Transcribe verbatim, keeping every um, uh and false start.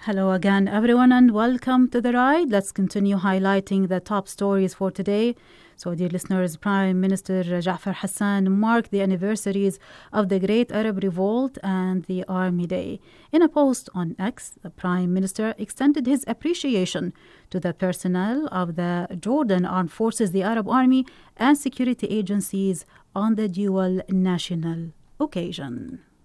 Hello again, everyone, and welcome to The Ride. Let's continue highlighting the top stories for today. So, dear listeners, Prime Minister Ja'far Hassan marked the anniversaries of the Great Arab Revolt and the Army Day. In a post on X, the Prime Minister extended his appreciation to the personnel of the Jordan Armed Forces, the Arab Army, and security agencies on the dual national occasion.